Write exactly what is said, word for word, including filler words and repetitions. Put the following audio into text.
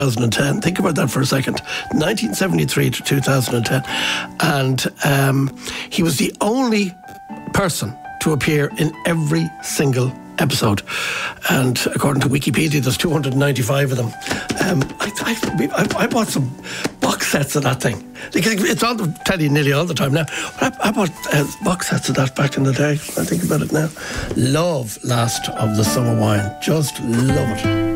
two thousand ten. Think about that for a second. nineteen seventy-three to two thousand ten. And um, he was the only person to appear in every single episode. And according to Wikipedia, there's two hundred ninety-five of them. Um, I, I, I bought some box sets of that thing. It's on the telly nearly all the time now. But I, I bought uh, box sets of that back in the day. I think about it now. Love Last of the Summer Wine. Just love it.